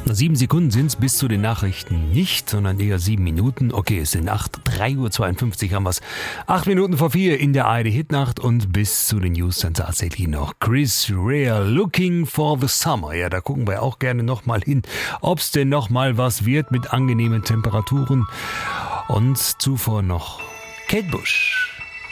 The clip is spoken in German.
7 Sekunden sind es bis zu den Nachrichten nicht, sondern eher 7 Minuten. Okay, es sind 3:52 Uhr haben wir es. 8 Minuten vor 4 in der ARD Hitnacht und bis zu den News dann tatsächlich noch Chris Rea, Looking for the Summer. Ja, da gucken wir auch gerne nochmal hin, ob es denn nochmal was wird mit angenehmen Temperaturen. Und zuvor noch Kate Bush.